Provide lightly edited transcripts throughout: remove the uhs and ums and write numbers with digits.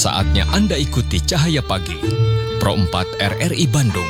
Saatnya Anda ikuti Cahaya Pagi, Pro 4 RRI Bandung.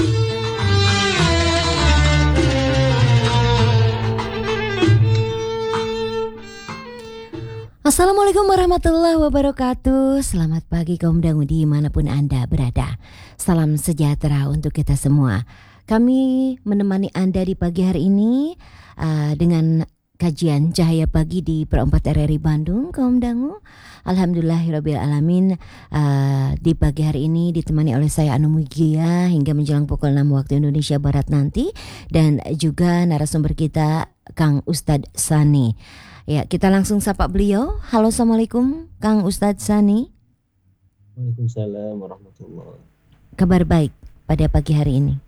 Assalamualaikum warahmatullahi wabarakatuh. Selamat pagi kaum dangu dimanapun Anda berada. Salam sejahtera untuk kita semua. Kami menemani Anda di pagi hari ini dengan kajian Cahaya Pagi di Pro 4 RRI Bandung, kaum dangu. Alhamdulillahirabbil alamin. Di pagi hari ini ditemani oleh saya Anu Mugia hingga menjelang pukul 6 waktu Indonesia Barat nanti, dan juga narasumber kita Kang Ustadz Sani. Ya, kita langsung sapa beliau. Halo, assalamualaikum Kang Ustadz Sani. Waalaikumsalam warahmatullahi. Kabar baik pada pagi hari ini?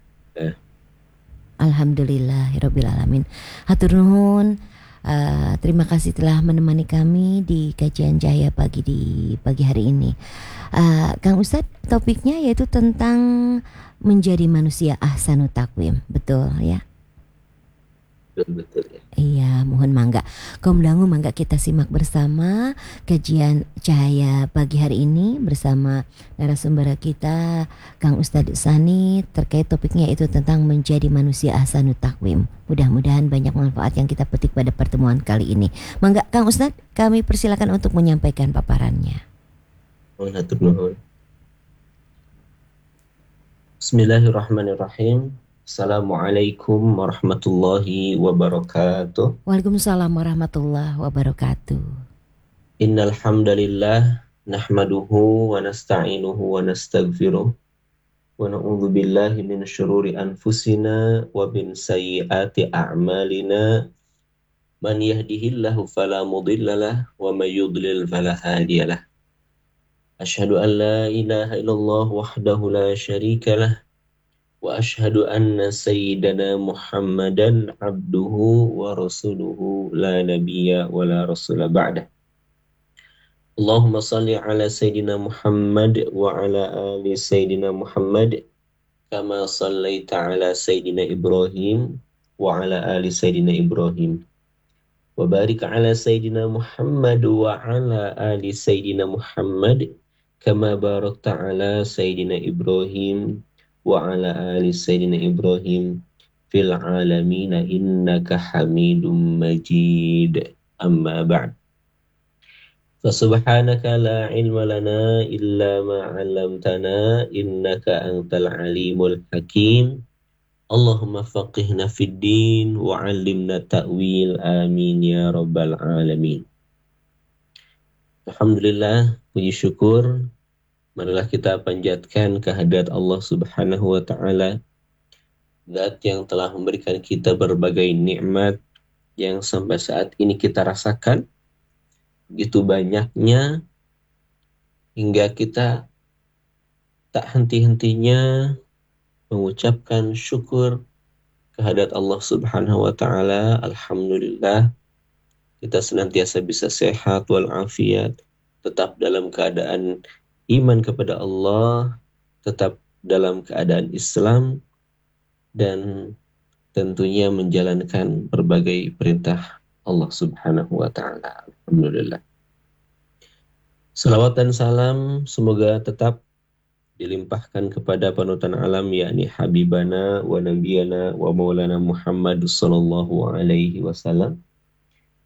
Alhamdulillahirabbil alamin. Hatur nuhun. Terima kasih telah menemani kami di kajian Cahaya Pagi di pagi hari ini. Kang Ustadz, topiknya yaitu tentang menjadi manusia ahsanut taqwim. Betul ya? Betul ya. Iya, mohon mangga kaum dangu, mangga kita simak bersama kajian Cahaya Pagi hari ini bersama narasumber kita Kang Ustadz Sani, terkait topiknya itu tentang menjadi manusia ahsanut taqwim. Mudah-mudahan banyak manfaat yang kita petik pada pertemuan kali ini. Mangga Kang Ustadz, kami persilakan untuk menyampaikan paparannya. Bismillahirrahmanirrahim. Assalamualaikum warahmatullahi wabarakatuh. Waalaikumsalam warahmatullahi wabarakatuh. Innal hamdalillah nahmaduhu wa nasta'inuhu wa nastaghfiruh wa na'udzu billahi min syururi anfusina wa min sayyiati a'malina. Man yahdihillahu fala mudhillalah wa may yudlil fala hadiyalah. Asyhadu an la ilaha illallah wahdahu la syarikalah wa ashhadu anna sayyidana Muhammadan abduhu wa rasuluhu la nabiyya wa la rasula ba'dah. Allahumma salli ala sayyidina Muhammad wa ala ali sayyidina Muhammad kama sallaita ala sayyidina Ibrahim wa ala ali sayyidina Ibrahim wa barik ala sayyidina Muhammad wa ala ali sayyidina Muhammad kama barakta ala sayyidina Ibrahim wa ala ali sayyidina Ibrahim fil alamin innaka hamidum majid. Amma ba'd. Fasubhanaka la ilma lana illa ma 'allamtana innaka antal alimul hakim. Allahumma faqihna fid din wa 'allimna ta'wil, amin ya rabbal alamin. Alhamdulillah, puji syukur marilah kita panjatkan kehadirat Allah Subhanahu wa ta'ala, Zat yang telah memberikan kita berbagai nikmat yang sampai saat ini kita rasakan begitu banyaknya, hingga kita tak henti-hentinya mengucapkan syukur kehadirat Allah Subhanahu wa ta'ala. Alhamdulillah, kita senantiasa bisa sehat walafiat, tetap dalam keadaan iman kepada Allah, tetap dalam keadaan Islam, dan tentunya menjalankan berbagai perintah Allah Subhanahu wa ta'ala. Alhamdulillah. Salawat dan salam semoga tetap dilimpahkan kepada panutan alam, yakni Habibana wa Nabiyana wa Maulana Muhammad sallallahu alaihi wasallam,